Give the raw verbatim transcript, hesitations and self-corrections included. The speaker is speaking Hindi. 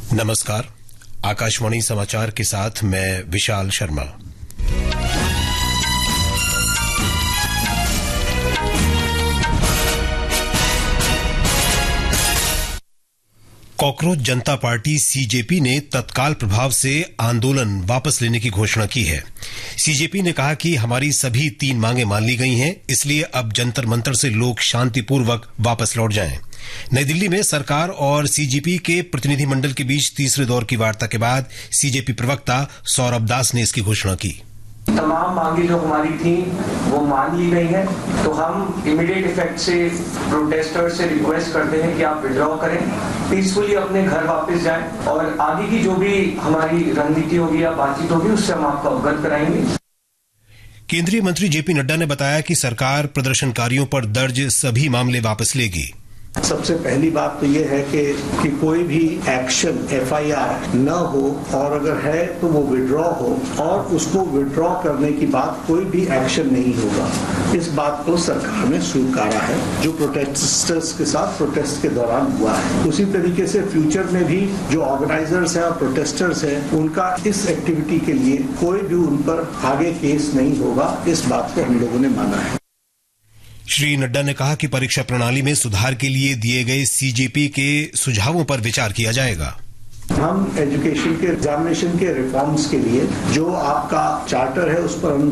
नमस्कार, आकाशवाणी समाचार के साथ मैं विशाल शर्मा। कॉकरोच जनता पार्टी सीजेपी ने तत्काल प्रभाव से आंदोलन वापस लेने की घोषणा की है। सीजेपी ने कहा कि हमारी सभी तीन मांगें मान ली गई हैं, इसलिए अब जंतर मंतर से लोग शांतिपूर्वक वापस लौट जाएं। नई दिल्ली में सरकार और सीजेपी के प्रतिनिधिमंडल के बीच तीसरे दौर की वार्ता के बाद सीजेपी प्रवक्ता सौरभ दास ने इसकी घोषणा की। तमाम मांगे जो हमारी थी वो मान ली गई हैं, तो हम इमीडिएट इफेक्ट से प्रोटेस्टर्स से रिक्वेस्ट करते हैं कि आप विड्रॉ करें, पीसफुली अपने घर वापस जाएं और आगे की जो भी हमारी रणनीति होगी या बातचीत होगी उससे हम आपको अवगत कराएंगे। केंद्रीय मंत्री जेपी नड्डा ने बताया कि सरकार प्रदर्शनकारियों पर दर्ज सभी मामले वापस लेगी। सबसे पहली बात तो ये है कि, कि कोई भी एक्शन एफआईआर न हो और अगर है तो वो विड्रॉ हो और उसको विड्रॉ करने की बाद कोई भी एक्शन नहीं होगा। इस बात को सरकार ने स्वीकारा है जो प्रोटेस्टर्स के साथ प्रोटेस्ट के दौरान हुआ है। उसी तरीके से फ्यूचर में भी जो ऑर्गेनाइजर्स हैं और प्रोटेस्टर्स हैं उनका इस एक्टिविटी के लिए कोई भी उन पर आगे केस नहीं होगा। इस बात को हम लोगों ने माना है। श्री नड्डा ने कहा कि परीक्षा प्रणाली में सुधार के लिए दिए गए सीजेपी के सुझावों पर विचार किया जाएगा। हम एजुकेशन के एग्जामिनेशन के रिफॉर्म्स के लिए जो आपका चार्टर है उस पर